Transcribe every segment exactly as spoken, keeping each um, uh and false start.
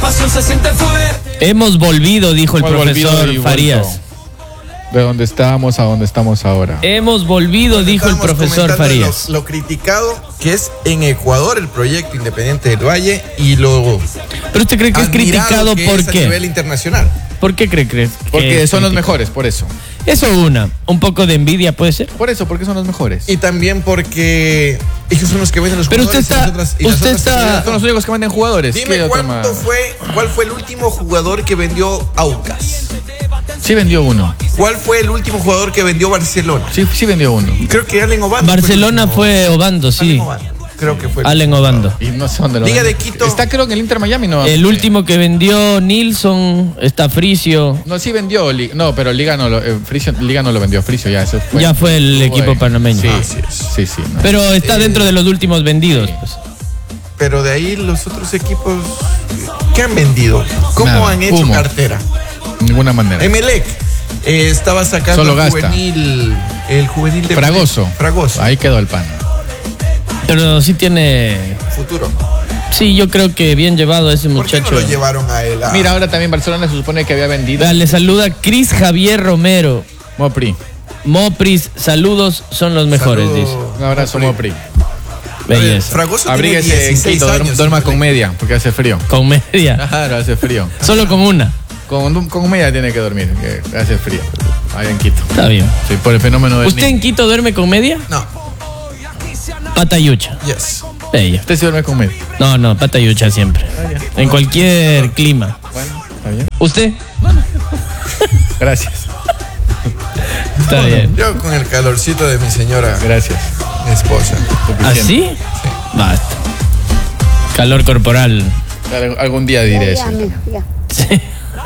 pasión se siente fuerte. Hemos volvido, dijo el Hemos profesor volvido y Farías. vuelto. De donde estábamos a donde estamos ahora. Hemos volvido, dijo el Estábamos profesor comentando Farías. Lo, lo criticado que es en Ecuador el proyecto Independiente del Valle y lo Pero usted cree que es admirado criticado que ¿por es a qué? nivel internacional. ¿Por qué cree que Porque es son los criticado? mejores, por eso. Eso una, un poco de envidia puede ser. Por eso, porque son los mejores. Y también porque ellos son los que venden los Pero usted jugadores. y está- las otras- y las usted otras está- sociedades Son los únicos que venden jugadores. Dime ¿Qué otro cuánto más? fue, cuál fue el último jugador que vendió Aucas. Sí vendió uno. ¿Cuál fue el último jugador que vendió Barcelona? Sí, sí vendió uno. Creo que Allen Obando. Barcelona fue, el último. fue Obando, sí. Allen Obando, creo que fue. el Allen Obando. Y no sé dónde lo Liga venden. de Quito. Está creo en el Inter Miami, ¿no? El último que vendió Nilsson, está Fricio. No, sí vendió. Li- No, pero Liga no lo, eh, Fricio- Liga no lo vendió. Fricio ya, eso fue. Ya fue el Fue equipo en- panameño. Sí, Así es. sí, sí. no. Pero está Eh, dentro de los últimos vendidos. Pues. Pero de ahí los otros equipos, ¿qué han vendido? ¿Cómo Nada, han hecho humo. cartera? De ninguna manera. Emelec eh, estaba sacando Solo el gasta. juvenil, el juvenil de Fragoso. Emelec. Fragoso. Ahí quedó el pan. Pero sí tiene. Futuro. Sí, yo creo que bien llevado ese ¿Por qué no muchacho. lo llevaron a él? a- Mira, ahora también Barcelona se supone que había vendido. Vea, le saluda Cris Javier Romero. Mopri. Mopris, saludos, son los mejores, Saludos. dice. Un abrazo, Mopri. Belleza. Fragoso tiene Abríguese en dieciséis Quito, duerma, años. duerma con media, porque hace frío. Con media. Claro, hace frío. Solo con una. Con, con media tiene que dormir, que hace frío. Ahí en Quito. Está bien. Sí, por el fenómeno del ¿Usted niño. en Quito duerme con media? No, Patayucha. yes. Bella. Usted se duerme con media. No, no, patayucha siempre. En cualquier clima. Bueno, está bien. ¿Usted? Gracias. Está bien. Yo con el calorcito de mi señora Gracias. esposa. ¿Así? Basta. Calor corporal. Al- Algún día diré eso. Sí.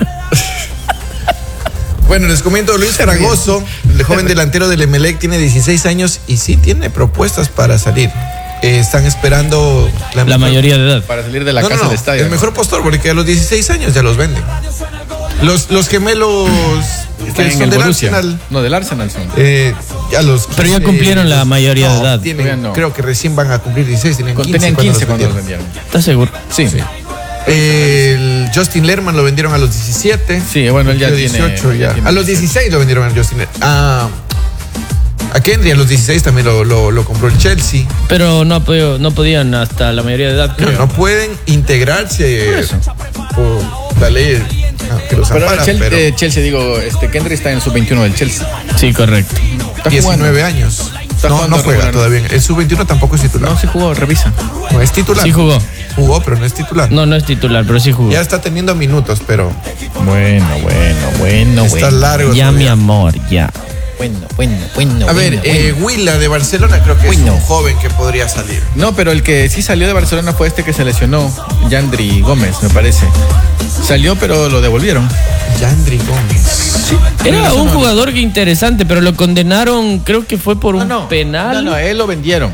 Bueno, les comento, Luis Fragoso, el joven delantero del Emelec, tiene dieciséis años y sí tiene propuestas para salir. Eh, están esperando La mejor- mayoría de edad. Para salir de la No, no, casa no, del estadio. el mejor postor, porque a los dieciséis años ya los venden. Los, los gemelos Están que en son el del Borussia. Arsenal, No, del Arsenal son. eh, ya los Pero ya cumplieron la mayoría no, de edad. tienen- Todavía no. Creo que recién van a cumplir dieciséis, tienen Con- quince. Tenían cuando quince los cuando los vendieron. vendieron. ¿Estás seguro? Sí. Sí. El Justin Lerman lo vendieron a los diecisiete. Sí, bueno, él ya Cumplió tiene- dieciocho ya ya. tiene A los dieciséis lo vendieron a Justin Lerman. Ah, a Kendry a los dieciséis también lo, lo- lo compró el Chelsea. Pero no, ha podido- no podían hasta la mayoría de edad, No, creo. no pueden integrarse por la ley ah, que los Pero ampara, ahora Chel- pero eh, Chelsea, digo, este Kendry está en su veintiuno del Chelsea. Sí, correcto. Está diecinueve jugando. años. Está No, jugando no juega regularmente. todavía. El sub veintiuno tampoco es titular. No, sí jugó, revisa. No, es titular. Sí jugó. Jugó, pero no es titular. No, no es titular, pero sí jugó. Ya está teniendo minutos, pero Bueno, bueno, bueno, está bueno. largo. Ya, mi todavía. amor, ya. Bueno, bueno, bueno. A ver, bueno, eh, bueno. Huila de Barcelona creo que Bueno. es un joven que podría salir. No, pero el que sí salió de Barcelona fue este que se lesionó, Yandri Gómez, me parece. Salió, pero lo devolvieron. Yandri Gómez. Era un jugador que interesante, pero lo condenaron, creo que fue por un No, no. penal. No, no, él lo vendieron.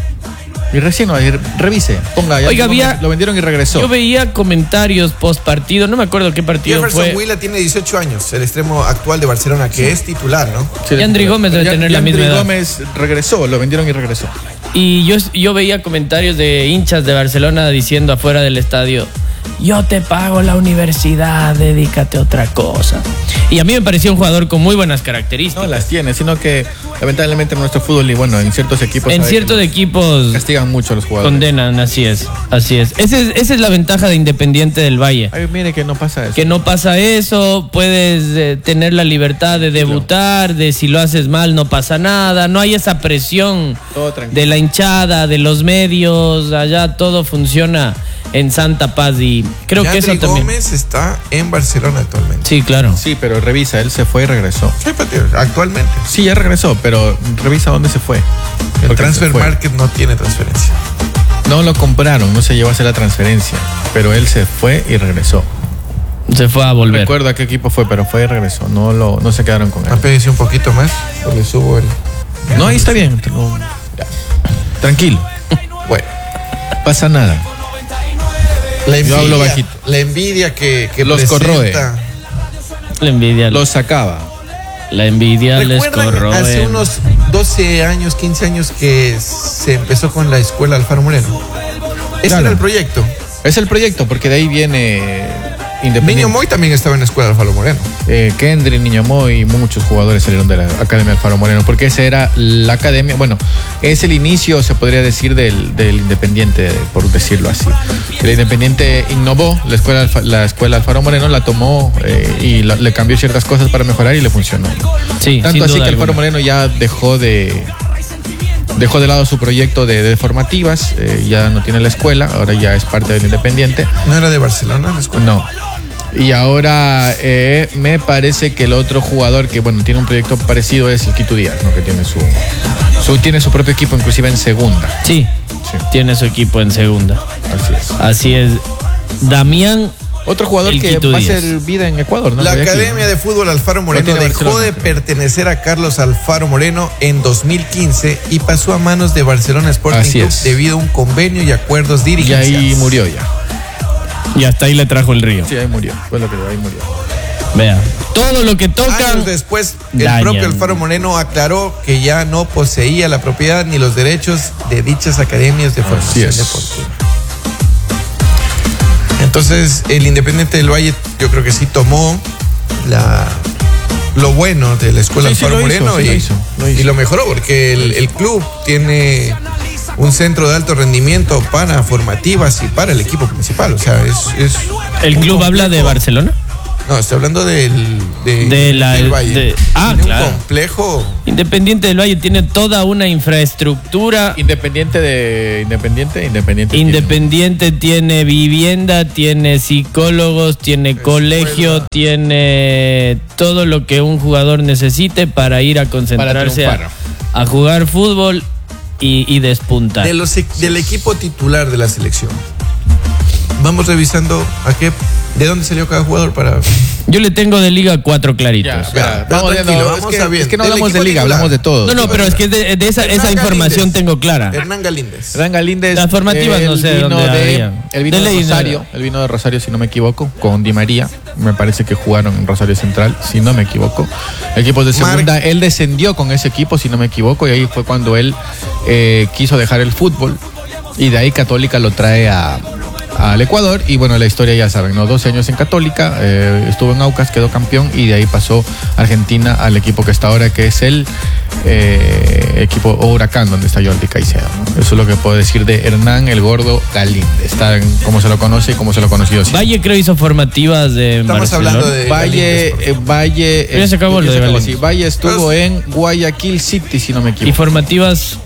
Y recién, no, ahí, revise. Ponga, ya Oiga, lo- había- lo vendieron y regresó. Yo veía comentarios post partido, no me acuerdo qué partido Jefferson fue. Huila tiene dieciocho años, el extremo actual de Barcelona, que es titular, ¿no? Sí, Yandri Gómez debe Ya- tener la Yandri misma edad. Gómez regresó, lo vendieron y regresó. Y yo, yo veía comentarios de hinchas de Barcelona diciendo afuera del estadio, yo te pago la universidad, dedícate a otra cosa. Y a mí me pareció un jugador con muy buenas características. No las tiene, sino que lamentablemente en nuestro fútbol y bueno, en ciertos equipos. en sabe ciertos que equipos castigan mucho a los jugadores. condenan, así es, así es. Ese es- Esa es la ventaja de Independiente del Valle. Ay, mire que no pasa eso. Que no pasa eso, puedes eh, tener la libertad de debutar, de si lo haces mal no pasa nada, no hay esa presión Todo tranquilo. de la hinchada, de los medios, allá todo funciona en santa paz y creo que Yandri eso también. Gómez está en Barcelona actualmente. Sí, claro. Sí, pero revisa, él se fue y regresó. Sí, Patio, actualmente. Sí, ya regresó, pero revisa dónde se fue. El Porque Transfer se fue. Market no tiene transferencia. No lo compraron, no se llevó a hacer la transferencia, pero él se fue y regresó. Se fue a volver. Recuerdo a qué equipo fue, pero fue y regresó. No lo, no se quedaron con él. Apéguese un poquito más, o le subo el. No, ahí está bien. no, ya. Tranquilo, Bueno, pasa nada. la Yo envidia, hablo bajito. la envidia que, que Los presenta. corroe. La envidia, Lo sacaba. la envidia les ¿Recuerdan corroe. hace unos doce años, quince años que se empezó con la escuela Alfaro Moreno? Ese Claro. era el proyecto. Es el proyecto, porque de ahí viene Independiente. Niño Moy también estaba en la escuela de Alfaro Moreno. Eh, Kendry, Niño Moy y muchos jugadores salieron de la Academia Alfaro Moreno, porque esa era la academia, bueno, es el inicio, se podría decir, del, del Independiente, por decirlo así. El Independiente innovó, la escuela, la escuela Alfaro Moreno la tomó eh, y la, le cambió ciertas cosas para mejorar y le funcionó. Sí, tanto sin así duda que Alfaro alguna. Moreno ya dejó de dejó de lado su proyecto de, de formativas, eh, ya no tiene la escuela, ahora ya es parte del Independiente. ¿No era de Barcelona la escuela? No. Y ahora eh, me parece que el otro jugador que, bueno, tiene un proyecto parecido es el Quito Díaz, ¿no? Que tiene su, su, tiene su propio equipo, inclusive en segunda. Sí, Sí. tiene su equipo en segunda. Así es. Así es. Damián, Otro jugador el que Quito va a Díaz. hacer vida en Ecuador, ¿no? La Guayaquil. Academia de Fútbol Alfaro Moreno tiene dejó Barcelona, de sí. pertenecer a Carlos Alfaro Moreno en dos mil quince y pasó a manos de Barcelona Sporting Así Club es. debido a un convenio y acuerdos Y dirigenciales. ahí murió ya. y hasta ahí le trajo el río. Sí, ahí murió. Fue lo que ahí murió. Vea, todo lo que tocan. Años después, el dañan. propio Alfaro Moreno aclaró que ya no poseía la propiedad ni los derechos de dichas academias de formación es. deportiva. Entonces, el Independiente del Valle, yo creo que sí tomó la, lo bueno de la escuela Sí, sí, Alfaro lo hizo, Moreno sí, y, lo hizo, lo hizo. y lo mejoró, porque el, el club tiene un centro de alto rendimiento para formativas y para el equipo principal. O sea, es. es ¿El un club habla de complejo- Barcelona? No, estoy hablando del, de, De la- del Valle. de- ah, Tiene claro. un complejo. Independiente del Valle tiene toda una infraestructura. Independiente de. Independiente, Independiente. Independiente tiene vivienda, tiene psicólogos, tiene colegio, tiene todo lo que un jugador necesite para ir a concentrarse a, triunfar. a jugar fútbol y, y despuntar. De los, e- del equipo titular de la selección. Vamos revisando a qué, de dónde salió cada jugador para. Yo le tengo de liga cuatro claritos. Ya, espera, Ya, vamos tranquilo, viendo, vamos es que, a bien. es que no Del hablamos de equipo liga, titular. hablamos de todo. No, no, pero es que de, de esa, Hernán esa información Galíndez. tengo clara. Hernán Galíndez. Hernán Galíndez. Las formativas no él sé vino dónde de, harían. Él vino De de, ley no Rosario, era. él vino de Rosario, si no me equivoco, con Di María. Me parece que jugaron en Rosario Central, si no me equivoco. Equipos de segunda, Marc- él descendió con ese equipo, si no me equivoco, y ahí fue cuando él eh, quiso dejar el fútbol. Y de ahí Católica lo trae a, al Ecuador. Y bueno, la historia ya saben, ¿no? doce años en Católica, eh, estuvo en Aucas, quedó campeón y de ahí pasó a Argentina al equipo que está ahora, que es el eh, equipo Huracán, donde está Jordi Caicedo, ¿no? Eso es lo que puedo decir de Hernán el Gordo Galíndez. Está en, como se lo conoce y como se lo ha conocido siempre. Valle creo hizo formativas de Estamos Barcelona. hablando de. Valle, Galíndez, eh, Valle. Ya se acabó lo de ya se acabó, Galíndez. sí. Valle estuvo en Guayaquil City, si no me Y equivoco. formativas,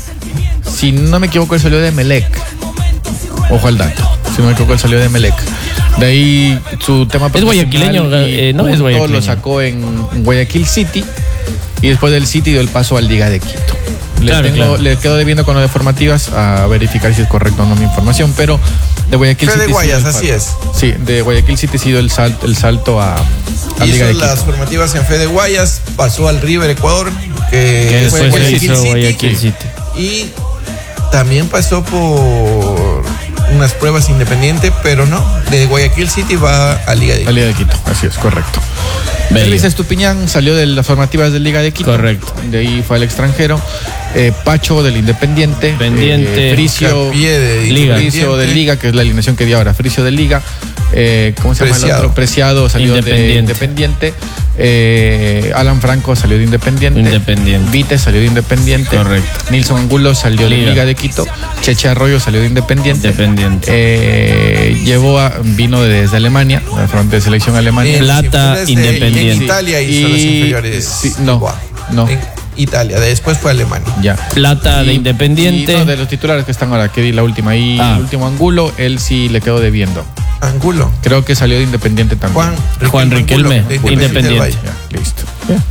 Si no me equivoco, él salió de Melec. Ojo al dato. Si no me equivoco, él salió de Melec. De ahí su tema Es guayaquileño, profesional y eh, no es punto guayaquileño. lo sacó en Guayaquil City y después del City dio el paso al Liga de Quito. Le, Claro, tengo- claro. le quedo debiendo con lo de formativas a verificar si es correcto o no mi información, pero de Guayaquil Fede City. sí Guayas, dio el así paso. es. Sí, de Guayaquil City sí dio el salto, el salto a, a Liga de Hizo Quito. las formativas en Fede Guayas, pasó al River Ecuador, que, que fue después se Guayaquil hizo City, Guayaquil City. y también pasó por unas pruebas independientes, pero no, de Guayaquil City va a Liga de La Liga de Quito, así es, correcto. Bello. Elvis Estupiñán salió de las formativas de Liga de Quito. Correcto. De ahí fue al extranjero. Eh, Pacho del Independiente. Pendiente. Eh, Fricio. Capié de Liga. Fricio de Liga, que es la alineación que dio ahora. Fricio de Liga. Eh, ¿Cómo se llama Preciado. el otro? Preciado salió de Independiente. Independiente. Eh, Alan Franco salió de Independiente. Independiente. Vite salió de Independiente. Correcto. Nilson Angulo salió Liga. de Liga de Quito. Cheche Arroyo salió de Independiente. Independiente. Eh, llevó a, vino desde Alemania, de frente de selección Alemania. En las Plata, inferiores de- Independiente. En Italia hizo Y- las inferiores. sí, no, Buah. no. En Italia, después fue a Alemania. Ya. Plata de Y- Independiente. y no, de los titulares que están ahora, que di la última. Y Ah. el último Angulo, él sí le quedó debiendo. Angulo. Creo que salió de Independiente también. Juan, Juan Riquelme, Angulo, de Independiente. del Valle. Ya, listo.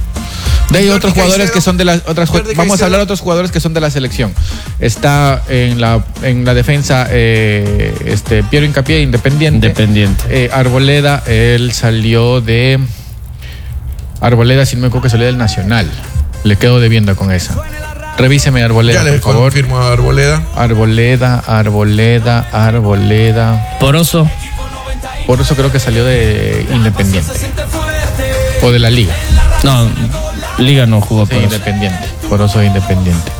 De ahí Jordi otros jugadores Caicedo. que son de las otras ju- Jordi vamos a Caicedo. hablar de otros jugadores que son de la selección. Está en la en la defensa eh, este Piero Hincapié, Independiente. Independiente. Eh, Arboleda, él salió de Arboleda, si no me equivoco, salió del Nacional. Le quedo debiendo con esa. Revíseme Arboleda, Ya le por favor. confirmo a Arboleda. Arboleda, Arboleda, Arboleda. Poroso. Por eso creo que salió de Independiente. O de la Liga. No, Liga no jugó Sí, Poroso. Independiente. Por eso Independiente.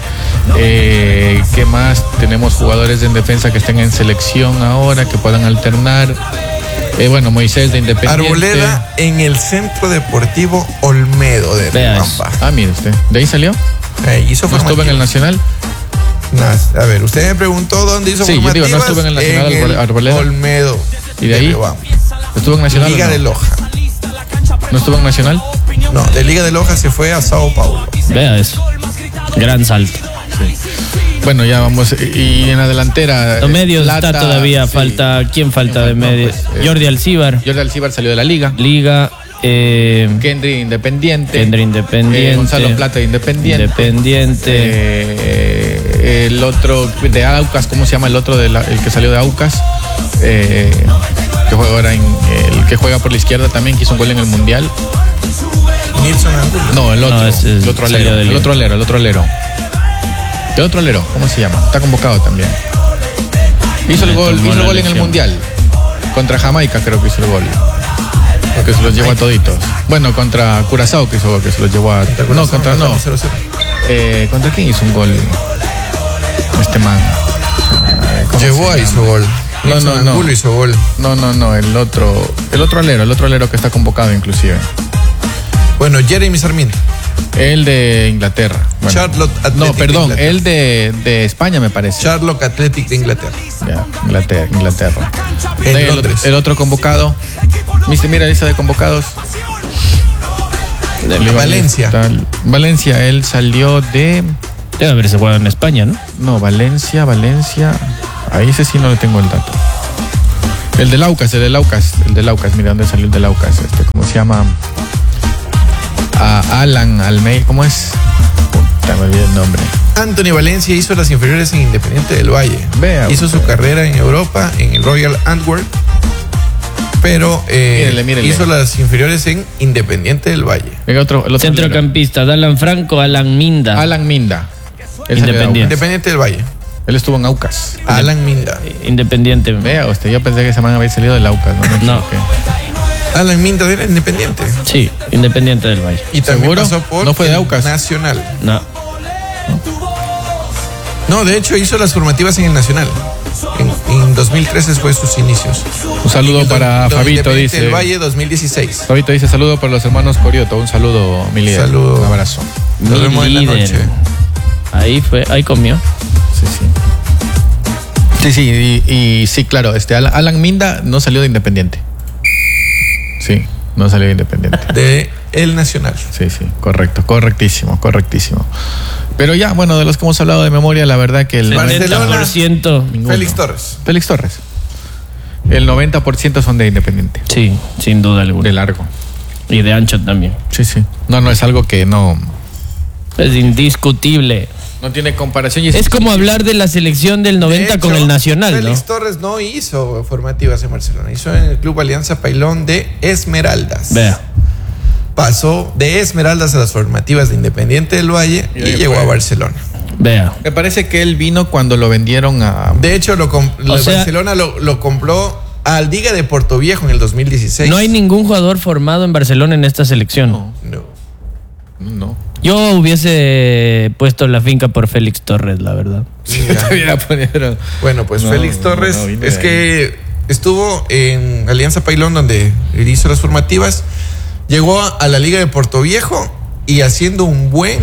Eh, ¿Qué más? Tenemos jugadores en defensa que estén en selección ahora, que puedan alternar. Eh, bueno, Moisés de Independiente. Arboleda en el Centro Deportivo Olmedo de Vea Riobamba. Ah, mire usted. ¿De ahí salió? Eh, hizo ¿No estuvo en el Nacional? Nah, a ver, usted me preguntó dónde hizo Sí, yo digo, no formativas. estuvo en el Nacional En el Arboleda. Olmedo. ¿Y de ahí? Riobamba. ¿Estuvo en Nacional? Liga o no? de Loja. ¿No estuvo en Nacional? No, de Liga de Loja se fue a Sao Paulo. Vea eso. Gran salto. Bueno, ya vamos. Y en la delantera. Los medios Plata, está todavía. sí. Falta. ¿Quién falta de faltó? medio? Pues, eh, Jordi Alcíbar. Jordi Alcíbar salió de la Liga. Liga. Eh, Kendry Independiente. Kendry Independiente. Eh, Gonzalo Plata de Independiente. Independiente. Eh, el otro de Aucas, ¿cómo se llama el otro de la- el que salió de Aucas? Eh, que juega ahora en el que juega por la izquierda también, que hizo un gol en el Mundial. Nilson Angulo. No, el otro, No, ese es- el otro salió alero, de el Liga. otro alero, el otro alero. El otro alero, ¿cómo se llama? Está convocado también. Hizo el Le gol, tomó hizo el la gol en el lesión. Mundial. Contra Jamaica creo que hizo el gol. Que se los llevó a toditos. Bueno, contra Curazao que hizo que se los llevó a. No, contra no. cero cero. Eh, ¿Contra quién hizo un gol? Este man. Eh, ¿cómo Llevó se a llama? hizo gol. No, Nilson no, no. Angulo hizo gol. No, no, no, el otro, el otro alero, el otro alero que está convocado inclusive. Bueno, Jeremy Sarmiento. El de Inglaterra. Bueno. Charlotte Athletic No, de perdón, Inglaterra. el de, de España me parece. Charlotte Athletic de Inglaterra. Ya, Inglaterra. Inglaterra. En el, Londres. el otro convocado. Mister, mira lista de convocados. De Le- Valencia. tal- Valencia, él salió de. Debe haberse jugado en España, ¿no? No, Valencia, Valencia. Ahí ese sí no le tengo el dato. El del Aucas, el del Aucas, el del Aucas, mira dónde salió el del Aucas, este, ¿cómo se llama? A Alan Almeida, ¿cómo es? Puta, me olvidé el nombre. Anthony Valencia hizo las inferiores en Independiente del Valle. Vea hizo usted. su carrera en Europa, en el Royal Antwerp. Pero eh, Mírele, mírele. hizo las inferiores en Independiente del Valle. Venga, otro, el otro Centrocampista, Alan Franco, Alan Minda. Alan Minda. Él salió de Independiente. Aucas. Independiente del Valle. Él estuvo en Aucas. Alan Minda. Independiente. Vea usted, yo pensé que ese man había salido del Aucas, ¿no? Me No. equivoqué. Alan Minda era Independiente. Sí, Independiente del Valle. Y también ¿Seguro? pasó por ¿No fue de el Aucas? Nacional. No. No, de hecho hizo las formativas en el Nacional. En, en dos mil trece fue sus inicios. Un saludo El do- para do- Fabito, Independiente dice. del Valle dos mil dieciséis. Fabito dice saludo para los hermanos Corioto. Un saludo, mi líder. Saludo. Un abrazo. Nos Mi vemos en la líder. noche. Ahí fue, ahí comió. Sí, sí. Sí, sí, y, y sí, claro, este Alan, Alan Minda no salió de Independiente. Sí, no salió de Independiente. De El Nacional. Sí, sí, correcto, correctísimo, correctísimo. Pero ya, bueno, de los que hemos hablado de memoria, la verdad que el Barcelona. setenta por ciento. Ninguno. Félix Torres. Félix Torres. El noventa por ciento son de Independiente. Sí, sin duda alguna. De largo. Y de ancho también. Sí, sí. No, no es algo que no, Es indiscutible. no tiene comparación. Y Es como hablar de la selección del noventa De con hecho, el Nacional, ¿no? Félix Torres no hizo formativas en Barcelona. Hizo en el Club Alianza Pailón de Esmeraldas. Vea. Pasó de Esmeraldas a las formativas de Independiente del Valle y, Y ahí llegó fue. a Barcelona. Vea. Me parece que él vino cuando lo vendieron a. De hecho, lo com- lo O de sea- Barcelona lo, lo compró al Liga de Portoviejo en el dos mil dieciséis. No hay ningún jugador formado en Barcelona en esta selección. No. No. No. Yo hubiese puesto la finca por Félix Torres, la verdad. Mira. Te hubiera ponido- Bueno, pues No, Félix no, Torres no, vino es de que estuvo en Alianza Pailón donde hizo las formativas, llegó a, a la Liga de Portoviejo y haciendo un buen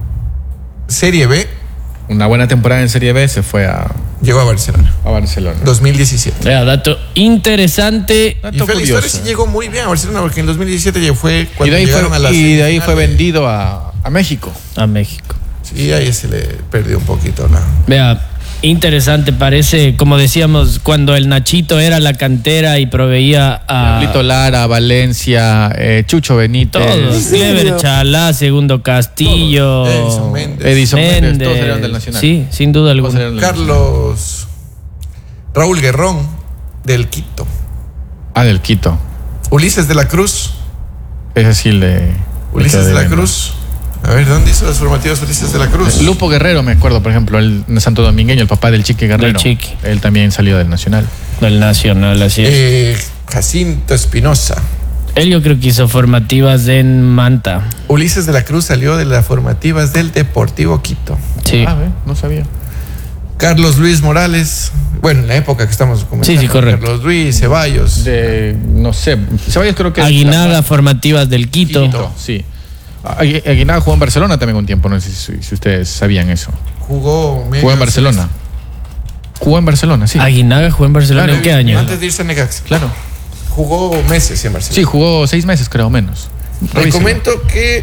Serie B, Una buena temporada en Serie B se fue a, llegó a Barcelona, a Barcelona. dos mil diecisiete. Vea, dato interesante. Y Dato Félix curioso. Torres sí llegó muy bien a Barcelona porque en dos mil diecisiete ya fue Y cuando de ahí llegaron fue, a la y de ahí fue semifinal. vendido a, a México. A México. Y ahí se le perdió un poquito la... Vea, interesante, parece, como decíamos, cuando el Nachito era la cantera y proveía a Lito Lara, Valencia, eh, Chucho Benítez, todos. Clever Chalá, Segundo Castillo, Todos. Edison Méndez. Edison Méndez, todos salieron del Nacional. Sí, sin duda Todos alguna. salieron del Nacional. Carlos Raúl Guerrón del Quito. Ah, del Quito. Ulises de la Cruz. Ese sí le. Ulises le de la quedó Cruz. A ver, ¿dónde hizo las formativas Ulises de la Cruz? debiendo. Lupo Guerrero, me acuerdo, por ejemplo, el santo domingueño, el papá del Chiqui Guerrero. Chiqui. Él también salió del Nacional. Del Nacional, así es. Eh, Jacinto Espinosa. Él yo creo que hizo formativas en Manta. Ulises de la Cruz salió de las formativas del Deportivo Quito. Sí. Ah, ¿ve? No sabía. Carlos Luis Morales Bueno, en la época que estamos comentando. Sí, sí, correcto. Carlos Ruiz, Ceballos. De, no sé, Ceballos creo que... Aguinaga, formativas del Quito. Quito, sí. Agui- Aguinaga jugó en Barcelona también un tiempo, no sé si, si ustedes sabían eso. Jugó... medio Jugó en Barcelona. Jugó en Barcelona, sí. Aguinaga jugó en Barcelona. Claro, ¿En qué año? Antes de irse a Necaxa. Claro. Jugó meses en Barcelona. Sí, jugó seis meses, creo, menos. Te Revíselo. comento que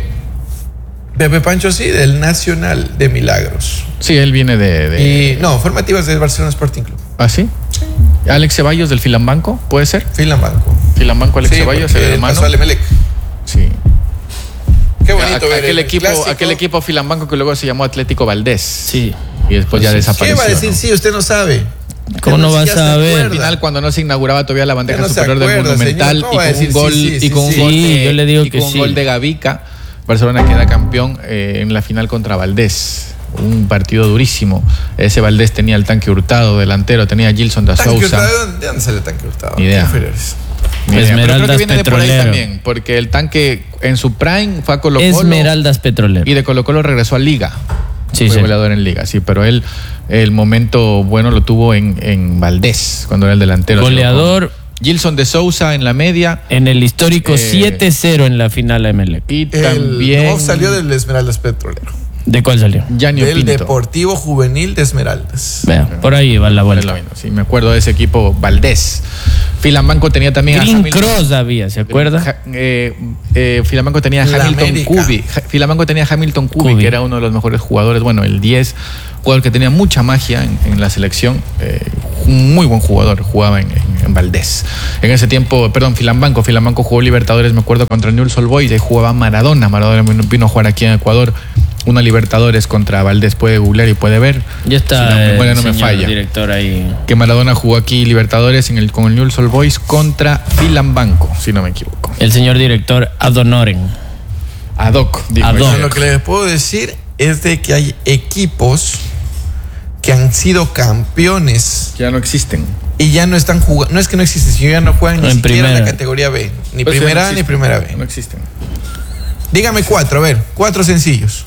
Pepe Pancho sí, del Nacional de Milagros. Sí, él viene de... de... Y no, formativas del Barcelona Sporting Club. ¿Ah, sí? Alex Ceballos del Filambanco, ¿puede ser? Filambanco. Filambanco, Alex Sí, Ceballos, porque el él hermano. pasó al Emelec. Sí. Qué bonito A- ver aquel el equipo, clásico. aquel equipo Filambanco que luego se llamó Atlético Valdés. Sí. Y después ya Sí. desapareció. ¿Qué va a decir? ¿no? Sí, usted no sabe. ¿Cómo Usted no vas siquiera a se ver? Al acuerda. final, cuando no se inauguraba todavía la bandeja Ya no se superior del acuerda, Monumental señor. ¿Cómo y va a con un decir gol, sí, sí, y con un sí, gol sí? de, Yo le digo y que con un sí. gol de Gavica, Barcelona queda campeón eh, en la final contra Valdés. Un partido durísimo. Ese Valdés tenía el Tanque Hurtado, delantero, tenía a Gilson da Tanque Sousa. Hurtado, ¿de dónde sale el Tanque Hurtado? Ni idea. Inferiores. Ni idea, pero creo Esmeraldas que viene de por ahí Petrolero. también, porque el Tanque en su prime fue a Colo Colo Esmeraldas Petrolero. y de Colo Colo regresó a Liga. Sí, fue sí. goleador en Liga, sí, pero él el momento bueno lo tuvo en, en Valdés, cuando era el delantero. Goleador Gilson de Sousa en la media en el histórico Eh, siete cero en la final a Emelec. y El también no salió del Esmeraldas Petrolero. ¿De cuál salió? Gianni Del Pinto. Deportivo Juvenil de Esmeraldas. Vea, por ahí va la Por el vuelta. camino, sí, me acuerdo de ese equipo Valdés. Filambanco tenía también Green a Hamilton- Cross había, ¿se acuerda? Ja- eh, eh, Filambanco tenía a La Hamilton América. Cubi. Ja- Filambanco tenía a Hamilton Cubi, Cubi. que era uno de los mejores jugadores. Bueno, el diez, jugador que tenía mucha magia en, en la selección. eh, un muy buen jugador, jugaba en, en- en Valdés. En ese tiempo, perdón, Filambanco. Filambanco jugó Libertadores, me acuerdo, contra el Newell's Old Boys. Ahí jugaba Maradona. Maradona vino, vino a jugar aquí en Ecuador. Una Libertadores contra Valdés. Puede googlear y puede ver. Ya está Si la el memoria no me señor falla. director ahí. Que Maradona jugó aquí Libertadores en el, con el Newell's Old Boys contra Filambanco, si no me equivoco. El señor director Adonoren. Ad hoc, dijo Ad hoc. ella. Lo que les puedo decir es de que hay equipos que han sido campeones Ya no existen. y ya no están jugando. No es que no existen, sino ya no juegan ni En siquiera en primera. la categoría B. Ni Pues primera ya A no ni existen. primera B. No existen. Dígame cuatro, a ver, cuatro sencillos.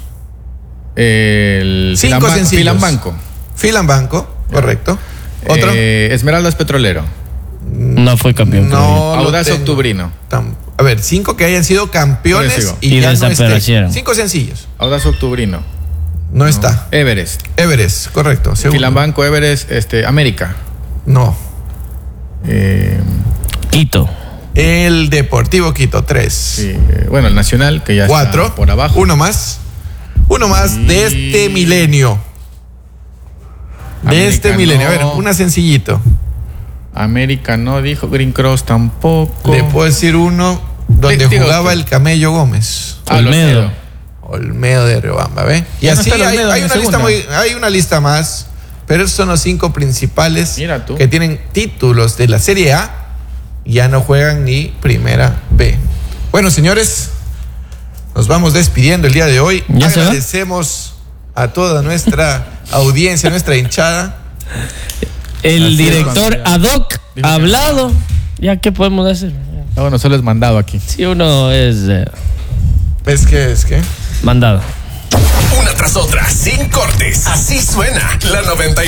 El Cinco Filamban- sencillos. Filambanco. Filambanco, correcto. Otro. Eh, Esmeraldas Petrolero. No fue campeón. creo yo. no. lo Audaz tengo. Octubrino. Tam- A ver, cinco que hayan sido Por eso campeones digo. y, Y ya no estén. desaparecieron. Cinco sencillos. Audaz Octubrino. No, está. Everest. Everest, correcto. Segundo. Filambanco, Everest, este, América. No. Eh, Quito. El Deportivo Quito, tres. sí, eh, bueno, el Nacional, que ya Cuatro. está por abajo. Uno más. Uno más Y- de este milenio. De América este milenio. A ver, no. una sencillito. América no dijo, Green Cross tampoco. Le puedo decir uno donde Digo, jugaba sí. el Camello Gómez. Ah, Olmedo. Olmedo. Olmedo de Riobamba, ¿ve? Y Ya no así está el hay, Olmedo hay en una lista segunda. muy, hay una lista más, pero esos son los cinco principales Mira tú. que tienen títulos de la Serie A, ya no juegan ni Primera B. Bueno, señores, nos vamos despidiendo el día de hoy. ¿Ya se va? Agradecemos a toda nuestra audiencia, nuestra hinchada. El Así es, director cuando ya- ad hoc Dijo ha que hablado. Ya, ¿qué podemos hacer? Ah, bueno, solo es mandado aquí. Si uno es eh, ¿Es que es que? mandado. Una tras otra, sin cortes. Así suena la noventa y